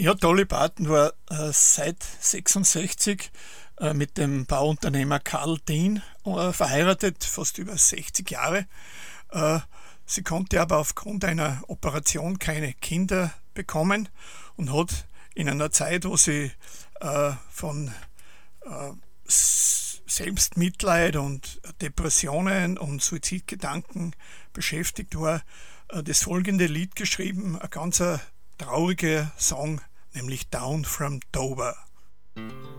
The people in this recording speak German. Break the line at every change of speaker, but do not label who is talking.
Ja, Dolly Parton war seit 66 mit dem Bauunternehmer Carl Dean verheiratet, fast über 60 Jahre. Äh, Sie konnte aber aufgrund einer Operation keine Kinder bekommen und hat in einer Zeit, wo sie von Selbstmitleid und Depressionen und Suizidgedanken beschäftigt war, das folgende Lied geschrieben, ein ganz trauriger Song, nämlich Down from Dover.